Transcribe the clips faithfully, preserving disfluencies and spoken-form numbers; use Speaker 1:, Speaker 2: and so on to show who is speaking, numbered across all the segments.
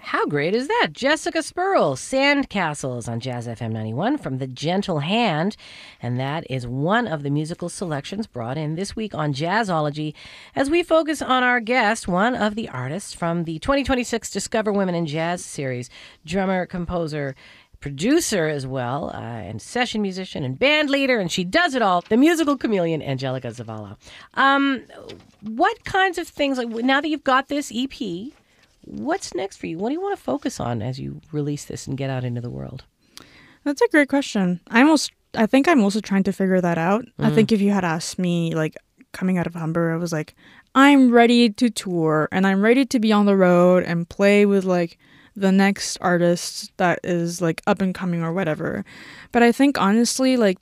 Speaker 1: How great is that? Jessica Spurl, Sandcastles on Jazz F M ninety-one from The Gentle Hand. And that is one of the musical selections brought in this week on Jazzology as we focus on our guest, one of the artists from the twenty twenty-six Discover Women in Jazz series, drummer, composer, producer as well, uh, and session musician and band leader, and she does it all, the musical chameleon, Angelica Zavala. Um, what kinds of things, like now that you've got this E P, what's next for you? What do you want to focus on as you release this and get out into the world?
Speaker 2: That's a great question. I almost, I think I'm also trying to figure that out. Mm. I think if you had asked me, like, coming out of Humber, I was like, I'm ready to tour, and I'm ready to be on the road and play with, like, the next artist that is, like, up and coming or whatever. But I think, honestly, like,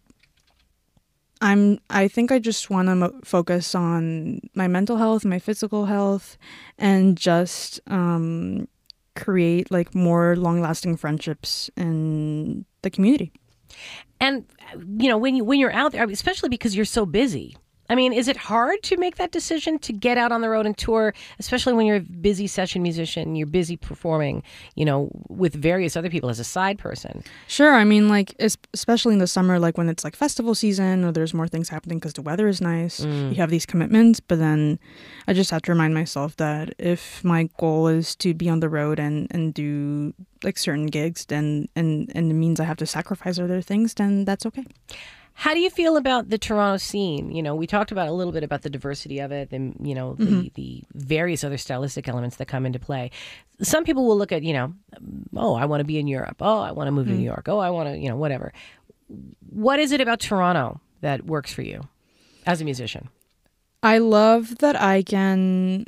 Speaker 2: I'm, I think I just want to mo- focus on my mental health, my physical health, and just um, create like more long-lasting friendships in the community.
Speaker 1: And, you know, when you, when you're out there, especially because you're so busy, I mean, is it hard to make that decision to get out on the road and tour, especially when you're a busy session musician, you're busy performing, you know, with various other people as a side person?
Speaker 2: Sure. I mean, like, especially in the summer, like when it's like festival season or there's more things happening because the weather is nice, mm. you have these commitments. But then I just have to remind myself that if my goal is to be on the road and, and do like certain gigs, then and, and it means I have to sacrifice other things, then that's okay.
Speaker 1: How do you feel about the Toronto scene? You know, we talked about a little bit about the diversity of it and, you know, the, mm-hmm. the various other stylistic elements that come into play. Some people will look at, you know, oh, I want to be in Europe. Oh, I want to move mm-hmm. to New York. Oh, I want to, you know, whatever. What is it about Toronto that works for you as a musician?
Speaker 2: I love that I can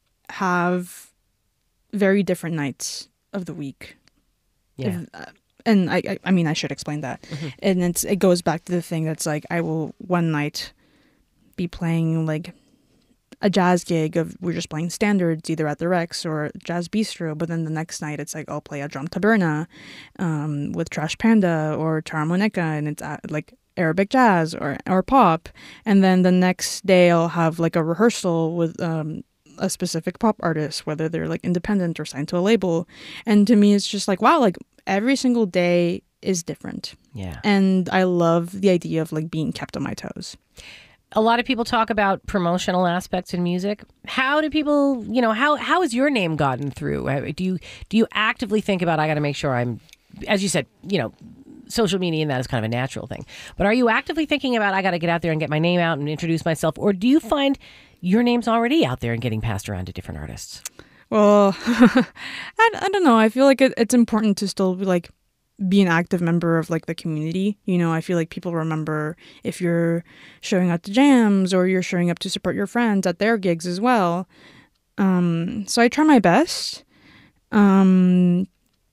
Speaker 2: have very different nights of the week.
Speaker 1: Yeah.
Speaker 2: If, uh, And I, I, I mean, I should explain that. Mm-hmm. And it's, it goes back to the thing that's like, I will one night be playing like a jazz gig of, we're just playing standards, either at the Rex or Jazz Bistro. But then the next night, it's like, I'll play a drum taberna um, with Trash Panda or Tarmonica, and it's uh, like Arabic jazz or, or pop. And then the next day, I'll have like a rehearsal with um, a specific pop artist, whether they're like independent or signed to a label. And to me, it's just like, wow, like, every single day is different.
Speaker 1: Yeah.
Speaker 2: And I love the idea of like being kept on my toes.
Speaker 1: A lot of people talk about promotional aspects in music. How do people, you know, how how has your name gotten through? Do you do you actively think about, I got to make sure I'm, as you said, you know, social media and that is kind of a natural thing. But are you actively thinking about, I got to get out there and get my name out and introduce myself? Or do you find your name's already out there and getting passed around to different artists?
Speaker 2: Well, I, I don't know. I feel like it, it's important to still be like be an active member of like the community. You know, I feel like people remember if you're showing up to jams or you're showing up to support your friends at their gigs as well. Um, so I try my best. Um,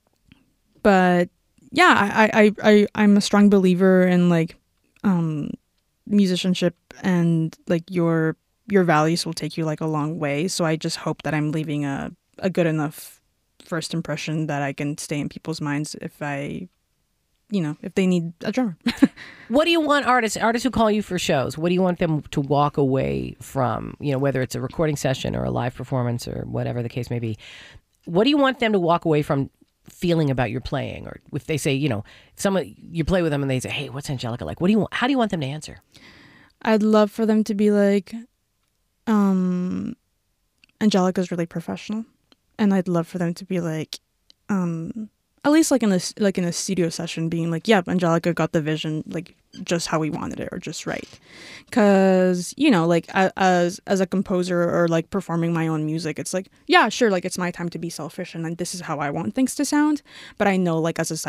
Speaker 2: but yeah, I, I, I, I'm a strong believer in like um, musicianship and like your your values will take you like a long way. So I just hope that I'm leaving a, a good enough first impression that I can stay in people's minds if I, you know, if they need a drummer.
Speaker 1: What do you want artists, artists who call you for shows, what do you want them to walk away from, you know, whether it's a recording session or a live performance or whatever the case may be? What do you want them to walk away from feeling about your playing? Or if they say, you know, someone, you play with them and they say, hey, what's Angelica like? What do you want? How do you want them to answer?
Speaker 2: I'd love for them to be like, Um, Angelica's really professional, and I'd love for them to be like, um, at least like in a like in a studio session, being like, "Yep, Angelica got the vision like just how we wanted it, or just right." Because you know, like as as a composer or like performing my own music, it's like, yeah, sure, like it's my time to be selfish, and then this is how I want things to sound. But I know, like as a